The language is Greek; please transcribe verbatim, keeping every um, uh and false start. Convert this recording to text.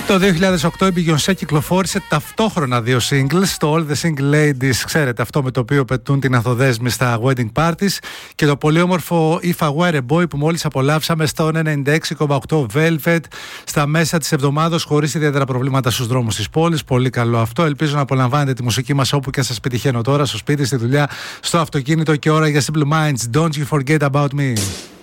Το δύο χιλιάδες οκτώ η Beyoncé κυκλοφόρησε ταυτόχρονα δύο singles, το All the Single Ladies, ξέρετε, αυτό με το οποίο πετούν την ανθοδέσμη στα wedding parties, και το πολύ όμορφο If I Were a Boy που μόλις απολαύσαμε στον ενενήντα έξι κόμμα οκτώ Velvet στα μέσα της εβδομάδας, χωρίς ιδιαίτερα προβλήματα στους δρόμους της πόλης. Πολύ καλό αυτό. Ελπίζω να απολαμβάνετε τη μουσική μας όπου και σας πετυχαίνω τώρα, στο σπίτι, στη δουλειά, στο αυτοκίνητο. Και ώρα για Simple Minds, Don't You Forget About Me.